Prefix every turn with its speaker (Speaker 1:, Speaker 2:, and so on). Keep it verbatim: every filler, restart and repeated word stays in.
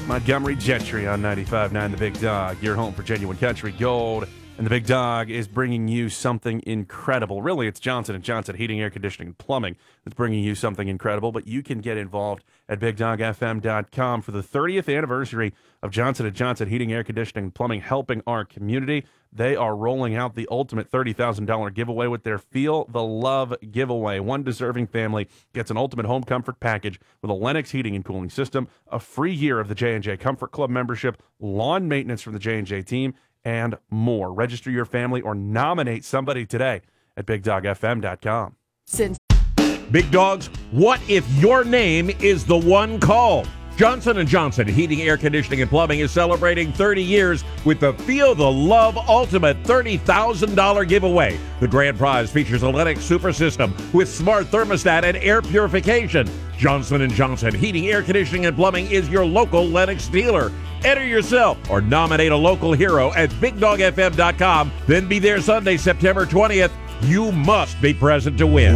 Speaker 1: Montgomery Gentry on ninety-five point nine The Big Dog, your home for genuine country gold. And The Big Dog is bringing you something incredible. Really, it's Johnson and Johnson Heating, Air Conditioning, and Plumbing that's bringing you something incredible. But you can get involved at big dog f m dot com for the thirtieth anniversary of Johnson and Johnson Heating, Air Conditioning, and Plumbing, helping our community. They are rolling out the ultimate thirty thousand dollars giveaway with their Feel the Love giveaway. One deserving family gets an ultimate home comfort package with a Lennox heating and cooling system, a free year of the J and J Comfort Club membership, lawn maintenance from the J and J team, and more. Register your family or nominate somebody today at big dog f m dot com.
Speaker 2: Since
Speaker 3: Big dogs, what if your name is the one called? Johnson and Johnson Heating, Air Conditioning, and Plumbing is celebrating thirty years with the Feel the Love Ultimate thirty thousand dollars giveaway. The grand prize features a Lennox Super System with smart thermostat and air purification. Johnson and Johnson Heating, Air Conditioning, and Plumbing is your local Lennox dealer. Enter yourself or nominate a local hero at big dog f m dot com. Then be there Sunday, September twentieth. You must be present to win.